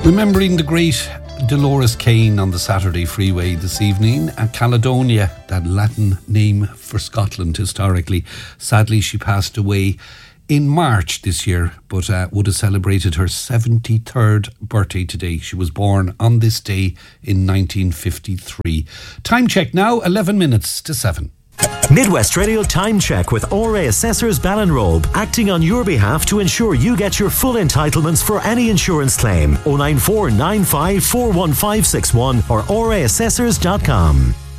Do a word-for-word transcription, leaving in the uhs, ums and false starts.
Remembering the great Dolores Kane on the Saturday Freeway this evening. At Caledonia, that Latin name for Scotland historically. Sadly, she passed away in March this year, but uh, would have celebrated her seventy-third birthday today. She was born on this day in nineteen fifty-three. Time check now, eleven minutes to seven. Midwest Radio Time Check with O R A Assessors Ballinrobe, acting on your behalf to ensure you get your full entitlements for any insurance claim. oh nine four nine five four one five six one or O R A assessors dot com.